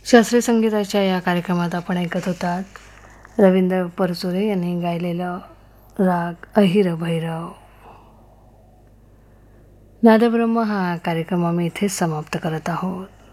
शास्त्रीय संगीताच्या या कार्यक्रमात आपण ऐकत होतात रवींद्र परचुरे यांनी गायलेलं राग अहिर भैरव. नादब्रह्म हा कार्यक्रम आम्ही इथेच समाप्त करत आहोत.